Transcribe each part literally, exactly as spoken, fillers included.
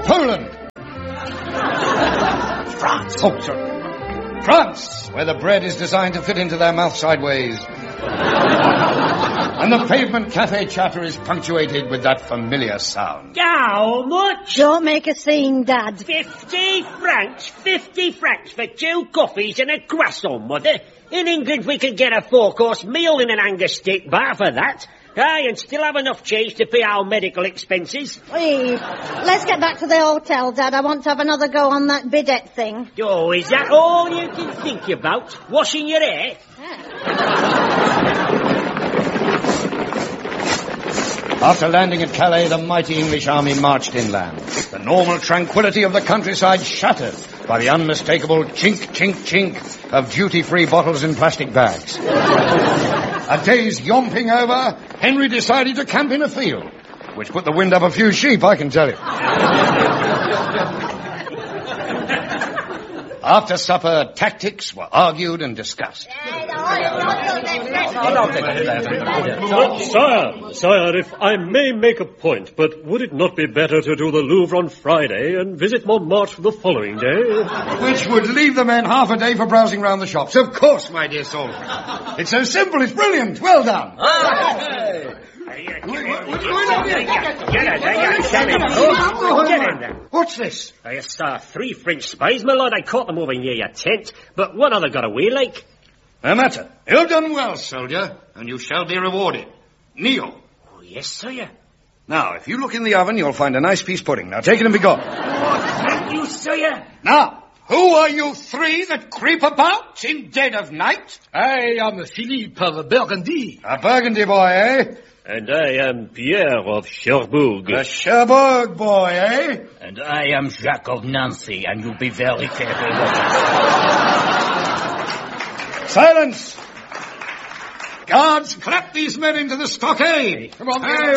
Poland. France. Oh, sorry. France, where the bread is designed to fit into their mouth sideways. And the pavement cafe chatter is punctuated with that familiar sound. How much? Don't make a scene, Dad. Fifty francs. Fifty francs for two coffees and a croissant, Mother. In England, we can get a four-course meal in an Angus steak bar for that. Aye, and still have enough change to pay our medical expenses. Hey, let's get back to the hotel, Dad. I want to have another go on that bidet thing. Oh, is that all you can think about? Washing your hair? After landing at Calais, the mighty English army marched inland. The normal tranquility of the countryside shattered by the unmistakable chink, chink, chink of duty-free bottles in plastic bags. A day's yomping over, Henry decided to camp in a field, which put the wind up a few sheep, I can tell you. After supper, tactics were argued and discussed. Sire, sire, if I may make a point, but would it not be better to do the Louvre on Friday and visit Montmartre the following day? Which would leave the men half a day for browsing round the shops. Of course, my dear soldier. It's so simple, it's brilliant. Well done. What's this? I saw three French spies, my lord. I caught them over near your tent, but one other got away like. No matter. You've done well, soldier, and you shall be rewarded. Kneel. Oh, yes, sire. Now, if you look in the oven, you'll find a nice piece pudding. Now, take it and be gone. Oh, thank you, sire. Now, who are you three that creep about in dead of night? I am Philippe of Burgundy. A Burgundy boy, eh? And I am Pierre of Cherbourg. A Cherbourg boy, eh? And I am Jacques of Nancy, and you'll be very careful. Silence! Guards, clap these men into the stockade! Come on, hey,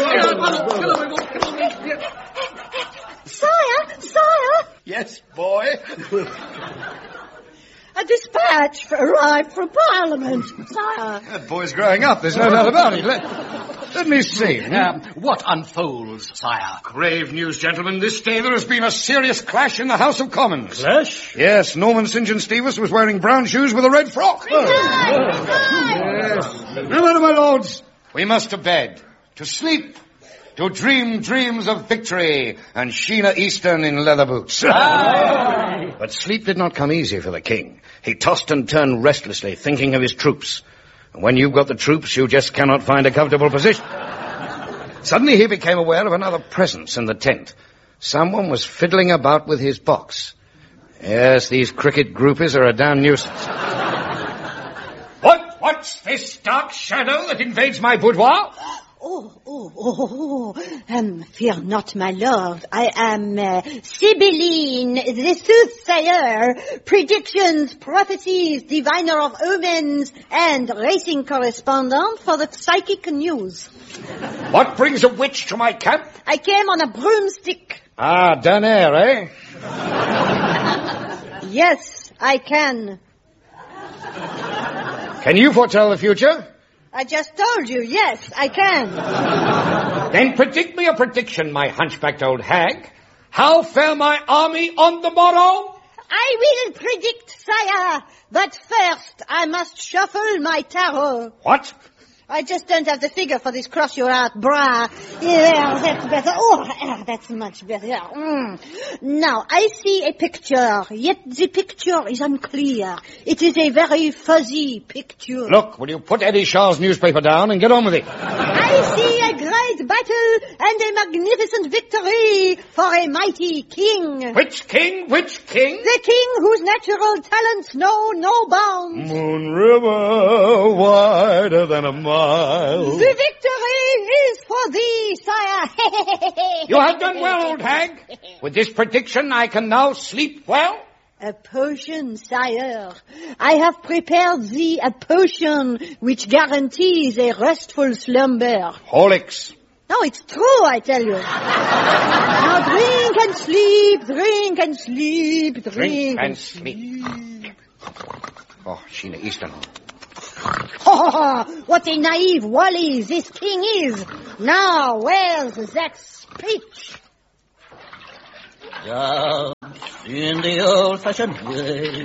Sire, sire! Yes, boy? A dispatch arrived from Parliament, sire. That boy's growing up, there's no doubt about it. Let, let me see. Um, what unfolds, sire? Grave news, gentlemen. This day there has been a serious clash in the House of Commons. Clash? Yes, Norman Saint John Stevens was wearing brown shoes with a red frock. Oh. Yes. No matter, my lords. We must to bed, to sleep, to dream dreams of victory and Sheena Easton in leather boots. But sleep did not come easy for the king. He tossed and turned restlessly, thinking of his troops. And when you've got the troops, you just cannot find a comfortable position. Suddenly he became aware of another presence in the tent. Someone was fiddling about with his box. Yes, these cricket groupies are a damn nuisance. What? What's this dark shadow that invades my boudoir? Oh, oh, oh, oh, um, fear not, my lord. I am uh, Sibylline, the soothsayer, predictions, prophecies, diviner of omens, and racing correspondent for the psychic news. What brings a witch to my camp? I came on a broomstick. Ah, done air, eh? Yes, I can. Can you foretell the future? I just told you, yes, I can. Then predict me a prediction, my hunchbacked old hag. How fare my army on the morrow? I will predict, sire, but first I must shuffle my tarot. What? I just don't have the figure for this cross-your-heart bra. Yeah, that's better. Oh, that's much better. Mm. Now, I see a picture, yet the picture is unclear. It is a very fuzzy picture. Look, will you put Eddie Shaw's newspaper down and get on with it? I see a great battle and a magnificent victory for a mighty king. Which king? Which king? The king whose natural talents know no bounds. Moon River, wider than a mile. The victory is for thee, sire. You have done well, old hag. With this prediction, I can now sleep well. A potion, sire. I have prepared thee a potion which guarantees a restful slumber. Horlicks. No, it's true, I tell you. Now drink and sleep, drink and sleep, drink, Drink and and sleep. Oh, Sheena Easton. Oh, what a naive wally this king is. Now, where's that speech? Yeah, in the old-fashioned way.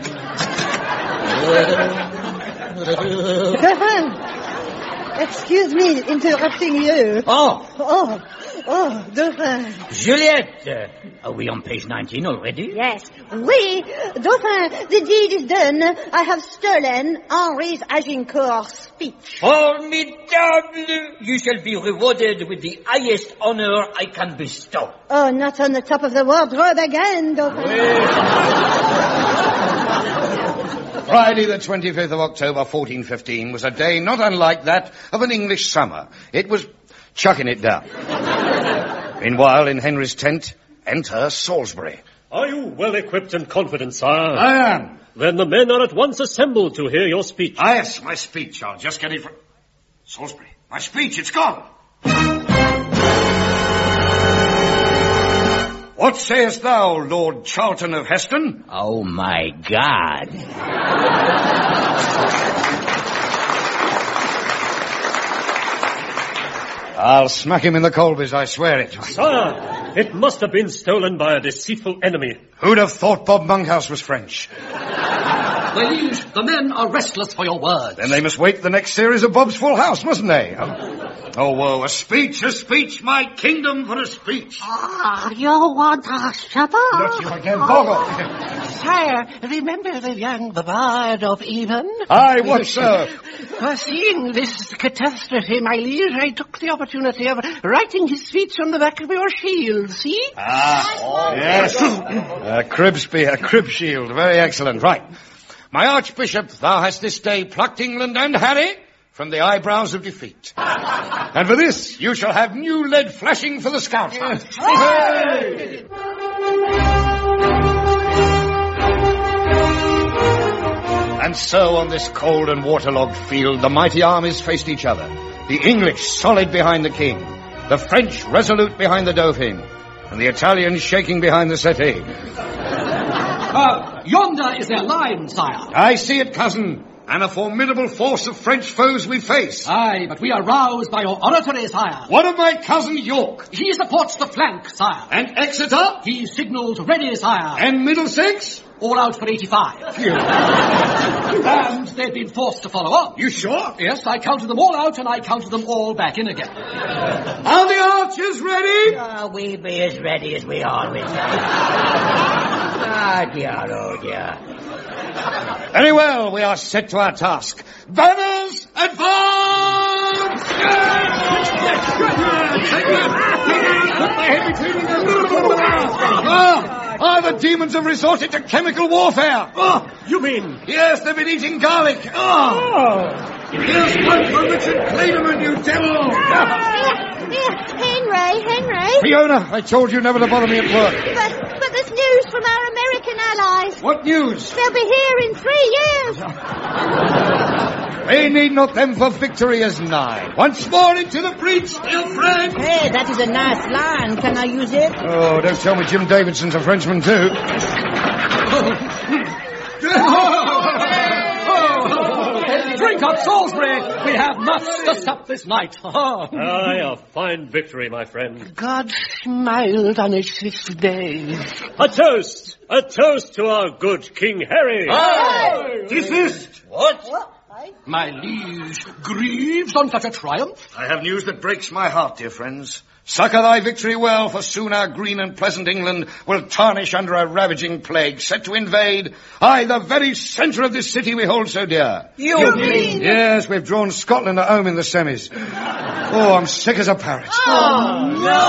Excuse me, interrupting you. Oh, Oh, oh, Dauphin. Juliet. Are we on page nineteen already? Yes. Oui, Dauphin, the deed is done. I have stolen Henri's Agincourt speech. Formidable! You shall be rewarded with the highest honor I can bestow. Oh, not on the top of the wardrobe again, Dauphin. Friday the twenty-fifth of October, fourteen fifteen, was a day not unlike that of an English summer. It was chucking it down. Meanwhile, in Henry's tent, enter Salisbury. Are you well equipped and confident, sire? I am. Then the men are at once assembled to hear your speech. Ah, yes, my speech. I'll just get it from... Salisbury. My speech, it's gone. What sayest thou, Lord Charlton of Heston? Oh, my God. I'll smack him in the colbys, I swear it. Sire, it must have been stolen by a deceitful enemy. Who'd have thought Bob Monkhouse was French? My liege, the men are restless for your words. Then they must wait the next series of Bob's Full House, mustn't they? Oh, whoa, a speech, a speech, my kingdom for a speech. Ah, you want a supper? Not you again, Bogle. Sire, remember the young bard of Even? Aye, what, sir? Foreseeing this catastrophe, my liege, I took the opportunity of writing his speech on the back of your shield, see? Ah, yes. A crib spear, a crib shield, very excellent. Right. My Archbishop, thou hast this day plucked England and Harry from the eyebrows of defeat. And for this, you shall have new lead flashing for the Scout Hunt. Hey! And so on this cold and waterlogged field, the mighty armies faced each other. The English solid behind the king, the French resolute behind the Dauphin, and the Italians shaking behind the settee. Uh, yonder is their line, sire. I see it, cousin, and a formidable force of French foes we face. Aye, but we are roused by your oratory, sire. What of my cousin York? He supports the flank, sire. And Exeter? He signals ready, sire. And Middlesex? All out for eighty-five. And they've been forced to follow on. You sure? Yes, I counted them all out, and I counted them all back in again. Are the archers ready? Oh, we be as ready as we always are. Ah, dear, oh, dear. Very well, we are set to our task. Banners, advance! Ah, ah, the demons have resorted to chemical warfare. Oh, you mean? Yes, they've been eating garlic. Oh. Oh. Here's one for Richard Clayderman, you devil. Henry, Henry. Fiona, I told you never to bother me at work. But, but there's news from our American allies. What news? They'll be here in three years. We need not them, for victory is nigh. Once more into the breach, dear friend. Hey, that is a nice line. Can I use it? Oh, don't tell me Jim Davidson's a Frenchman, too. Drink up, Salisbury! We have much to sup this night. Aye, a fine victory, my friend. God smiled on us this day. A toast! A toast to our good King Harry! Aye! Desist! What? My liege grieves on such a triumph. I have news that breaks my heart, dear friends. Succour thy victory well, for soon our green and pleasant England will tarnish under a ravaging plague, set to invade, aye, the very centre of this city we hold so dear. You, you mean? Yes, we've drawn Scotland at home in the semis. Oh, I'm sick as a parrot. Oh, no!